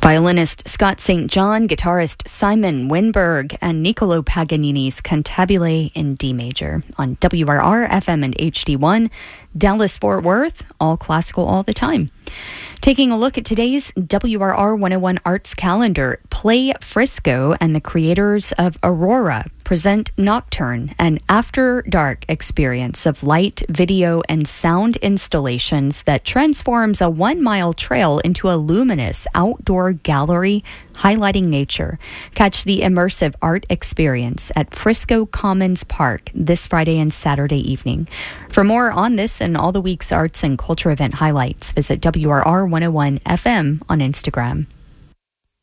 Violinist Scott St. John, guitarist Simon Winberg, and Niccolo Paganini's Cantabile in D major on WRR FM and HD1, Dallas Fort Worth, all classical all the time. Taking a look at today's WRR 101 Arts calendar, Play Frisco and the creators of Aurora present Nocturne, an after-dark experience of light, video, and sound installations that transforms a 1-mile trail into a luminous outdoor gallery highlighting nature. Catch the immersive art experience at Frisco Commons Park this Friday and Saturday evening. For more on this and all the week's arts and culture event highlights, visit WRR 101 FM on Instagram.